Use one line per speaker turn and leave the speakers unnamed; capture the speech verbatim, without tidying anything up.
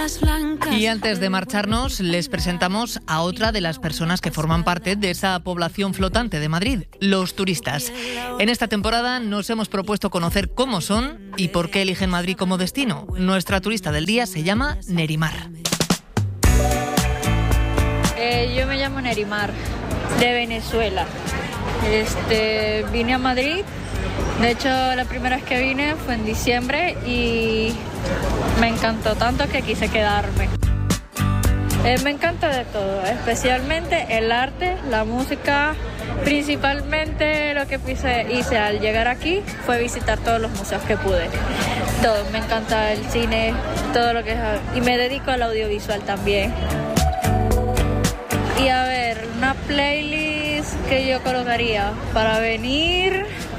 perlas blancas.
Y antes de marcharnos, les presentamos a otra de las personas que forman parte de esa población flotante de Madrid, los turistas. En esta temporada nos hemos propuesto conocer cómo son y por qué eligen Madrid como destino. Nuestra turista del día se llama Nerimar.
Eh, yo me llamo Nerimar, de Venezuela. Este, vine a Madrid. De hecho, la primera vez que vine fue en diciembre y me encantó tanto que quise quedarme. Eh, me encanta de todo, especialmente el arte, la música. Principalmente lo que hice, hice al llegar aquí fue visitar todos los museos que pude. Todo, me encanta el cine, todo lo que es... Y me dedico al audiovisual también. Y a ver, una playlist que yo colocaría para venir...